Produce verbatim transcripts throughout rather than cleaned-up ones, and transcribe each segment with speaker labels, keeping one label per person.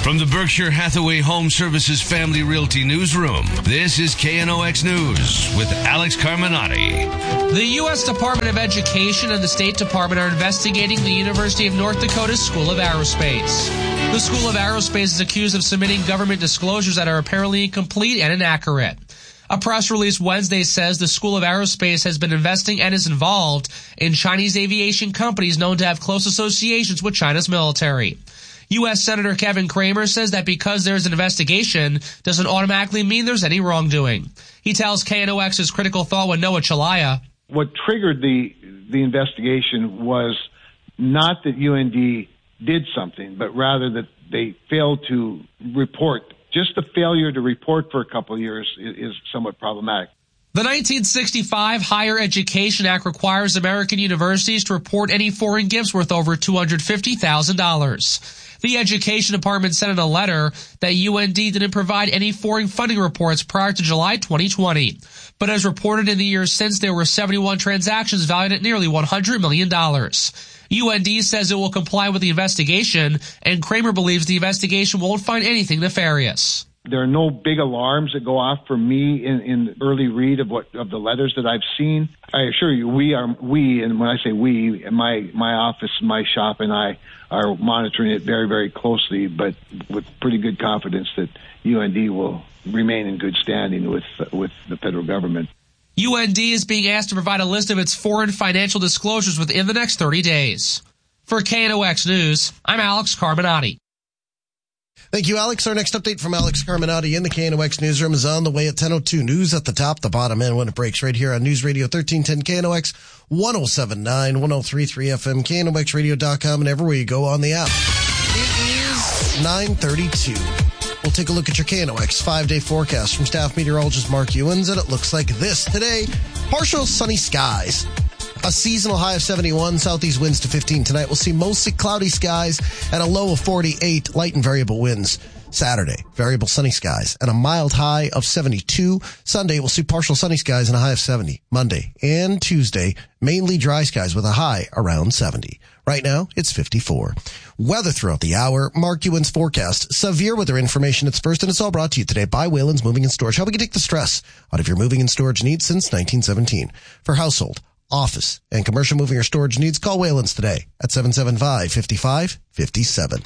Speaker 1: From the Berkshire Hathaway Home Services Family Realty Newsroom, this is K N O X News with Alex Carminati.
Speaker 2: The U S Department of Education and the State Department are investigating the University of North Dakota's School of Aerospace. The School of Aerospace is accused of submitting government disclosures that are apparently incomplete and inaccurate. A press release Wednesday says the School of Aerospace has been investing and is involved in Chinese aviation companies known to have close associations with China's military. U S Senator Kevin Cramer says that because there's an investigation doesn't automatically mean there's any wrongdoing. He tells K N O X's Critical Thought with Noah Chalaya.
Speaker 3: What triggered the the investigation was not that U N D did something, but rather that they failed to report. Just the failure to report for a couple of years is, is somewhat problematic.
Speaker 2: The nineteen sixty-five Higher Education Act requires American universities to report any foreign gifts worth over two hundred fifty thousand dollars. The Education Department sent in a letter that U N D didn't provide any foreign funding reports prior to July twenty twenty. But as reported in the years since, there were seventy-one transactions valued at nearly one hundred million dollars. U N D says it will comply with the investigation, and Cramer believes the investigation won't find anything nefarious.
Speaker 3: There are no big alarms that go off for me in, in the early read of what of the letters that I've seen. I assure you, we are we, and when I say we, my my office, my shop, and I are monitoring it very, very closely, but with pretty good confidence that U N D will remain in good standing with with the federal government.
Speaker 2: U N D is being asked to provide a list of its foreign financial disclosures within the next thirty days. For K N O X News, I'm Alex Carminati.
Speaker 4: Thank you, Alex. Our next update from Alex Carminati in the K N O X newsroom is on the way at ten oh two. News at the top, the bottom, and when it breaks right here on News Radio thirteen ten K N O X, one oh seven point nine, one oh three point three F M, K N O X radio dot com, and everywhere you go on the app. It is nine thirty-two. We'll take a look at your K N O X five-day forecast from staff meteorologist Mark Ewens, and it looks like this today. Partial sunny skies. A seasonal high of seventy-one, southeast winds to fifteen. Tonight we'll see mostly cloudy skies and a low of forty-eight, light and variable winds. Saturday, variable sunny skies and a mild high of seventy-two. Sunday we'll see partial sunny skies and a high of seventy. Monday and Tuesday, mainly dry skies with a high around seventy. Right now, it's fifty-four. Weather throughout the hour, Mark Ewens forecast. Severe weather information. It's first, and it's all brought to you today by Wayland's Moving and Storage. How we can take the stress out of your moving and storage needs since nineteen seventeen. For household, office, and commercial moving or storage needs, call Wayland's today at seven seven five, five five five seven.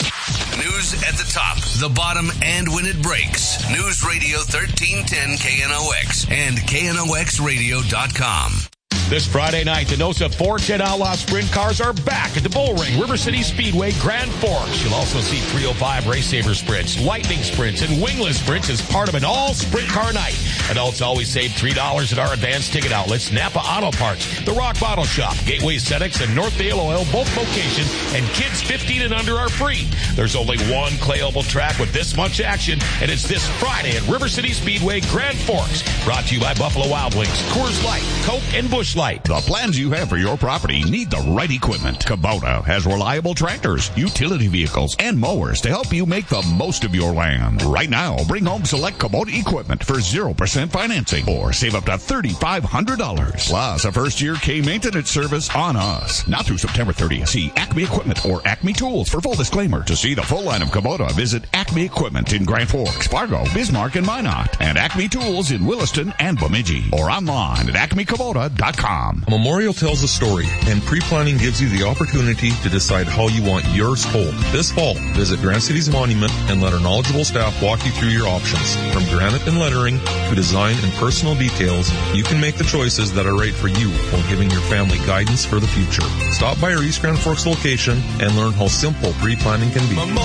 Speaker 1: News at the top, the bottom, and when it breaks. News Radio thirteen ten K N O X and K N O X radio dot com.
Speaker 5: This Friday night, the NOSA four ten Outlaw Sprint cars are back at the Bullring River City Speedway, Grand Forks. You'll also see three oh five Race Saver Sprints, Lightning Sprints, and Wingless Sprints as part of an all-sprint car night. Adults always save three dollars at our advanced ticket outlets, Napa Auto Parts, The Rock Bottle Shop, Gateway Aesthetics, and Northdale Oil, both locations, and kids fifteen and under are free. There's only one clay oval track with this much action, and it's this Friday at River City Speedway, Grand Forks. Brought to you by Buffalo Wild Wings, Coors Light, Coke, and Busch Light.
Speaker 6: The plans you have for your property need the right equipment. Kubota has reliable tractors, utility vehicles, and mowers to help you make the most of your land. Right now, bring home select Kubota equipment for zero percent financing or save up to three thousand five hundred dollars. Plus, a first-year K-maintenance service on us. Not through September thirtieth. See Acme Equipment or Acme Tools for full disclaimer. To see the full line of Kubota, visit Acme Equipment in Grand Forks, Fargo, Bismarck, and Minot, and Acme Tools in Williston and Bemidji, or online at acme kubota dot com.
Speaker 7: Memorial tells a story, and pre-planning gives you the opportunity to decide how you want yours told. This fall, visit Grand City's Monument and let our knowledgeable staff walk you through your options. From granite and lettering to design and personal details, you can make the choices that are right for you while giving your family guidance for the future. Stop by our East Grand Forks location and learn how simple pre-planning can be.